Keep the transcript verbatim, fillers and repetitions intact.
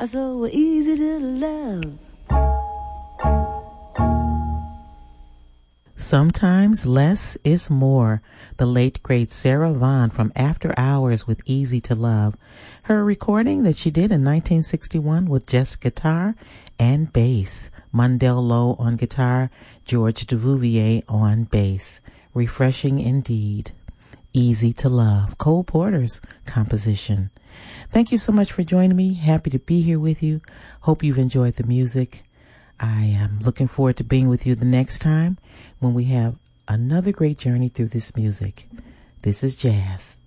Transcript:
so easy to love. Sometimes less is more. The late great Sarah Vaughan from After Hours with Easy to Love. Her recording that she did in nineteen sixty-one with just guitar and bass. Mundell Lowe on guitar, George Duvivier on bass. Refreshing indeed. Easy to Love, Cole Porter's composition. Thank you so much for joining me. Happy to be here with you. Hope you've enjoyed the music. I am looking forward to being with you the next time when we have another great journey through this music. This is Jazz.